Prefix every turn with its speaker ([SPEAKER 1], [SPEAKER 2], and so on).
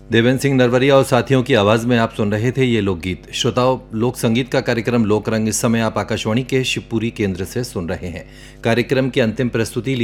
[SPEAKER 1] देवेंद्र सिंह नरवरिया और साथियों की आवाज में आप सुन रहे थे ये लोकगीत। श्रोताओं, लोक संगीत का कार्यक्रम लोक रंग इस समय आप आकाशवाणी के शिवपुरी केंद्र से सुन रहे हैं। कार्यक्रम की अंतिम प्रस्तुति